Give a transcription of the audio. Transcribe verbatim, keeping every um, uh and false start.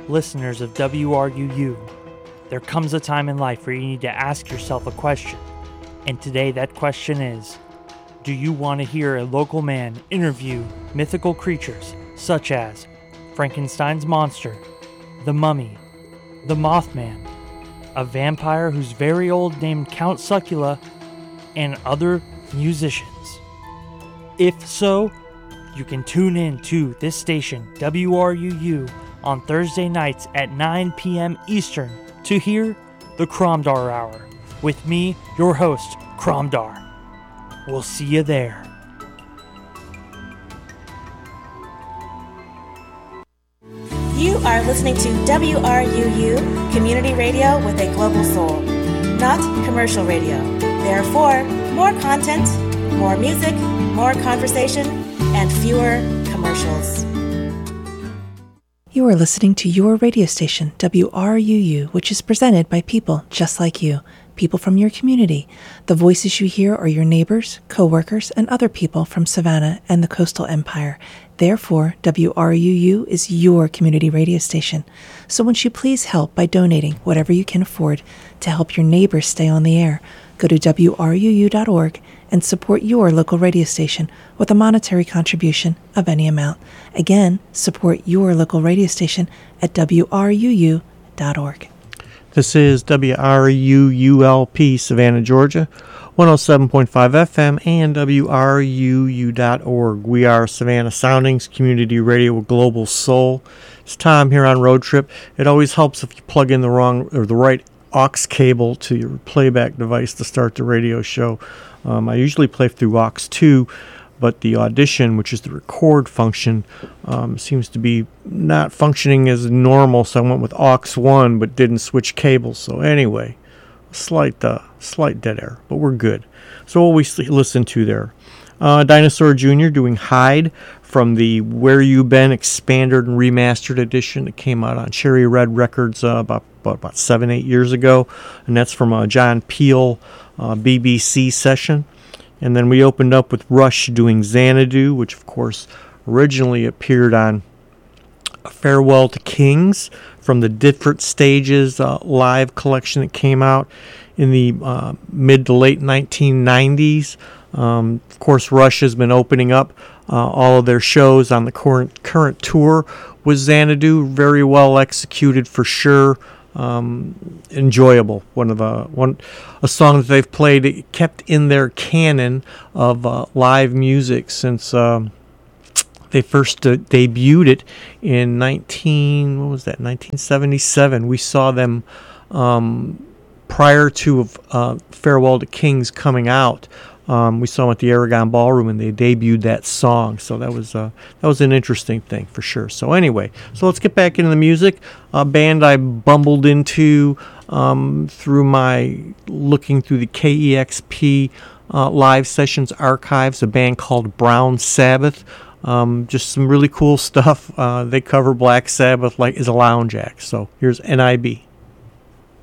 listeners of W R U U. There comes a time in life where you need to ask yourself a question. And today that question is, do you want to hear a local man interview mythical creatures such as Frankenstein's monster, the mummy, the Mothman, a vampire who's very old named Count Succula, and other musicians? If so, you can tune in to this station, W R U U, on Thursday nights at nine p.m. Eastern to hear the Cromdar Hour with me, your host, Cromdar. We'll see you there. You are listening to W R U U, community radio with a global soul, not commercial radio. Therefore, more content, more music, more conversation, and fewer commercials. You are listening to your radio station, W R U U, which is presented by people just like you, people from your community. The voices you hear are your neighbors, co-workers, and other people from Savannah and the Coastal Empire. Therefore, W R U U is your community radio station. So won't you please help by donating whatever you can afford to help your neighbors stay on the air? Go to W R U U dot org and support your local radio station with a monetary contribution of any amount. Again, support your local radio station at W R U U dot org. This is W R U U L P, Savannah, Georgia, one oh seven point five F M and W R U U dot org. We are Savannah Soundings, community radio with global soul. It's Tom here on Road Trip. It always helps if you plug in the wrong or the right aux cable to your playback device to start the radio show. Um, I usually play through aux two, but the Audition, which is the record function, um, seems to be not functioning as normal, so I went with aux one, but didn't switch cables. So anyway, slight uh, slight dead air, but we're good. So what we listen to there? Uh, Dinosaur Junior doing Hide from the Where You Been expanded and remastered edition that came out on Cherry Red Records uh, about, about about seven, eight years ago, and that's from a John Peel uh, B B C session. And then we opened up with Rush doing Xanadu, which of course originally appeared on Farewell to Kings from the Different Stages uh, live collection that came out in the uh, mid to late nineteen nineties. Um, of course, Rush has been opening up uh, all of their shows on the current current tour with Xanadu. Very well executed for sure. Um, enjoyable. One of the one a song that they've played, kept in their canon of uh, live music since um, they first uh, debuted it in nineteen what was that nineteen seventy-seven. We saw them um, prior to uh, Farewell to Kings coming out. Um, we saw them at the Aragon Ballroom, and they debuted that song. So that was uh, that was an interesting thing for sure. So anyway, so let's get back into the music. A band I bumbled into um, through my looking through the K E X P uh, live sessions archives. A band called Brown Sabbath. Um, just some really cool stuff. Uh, they cover Black Sabbath like is a lounge act. So here's N I B.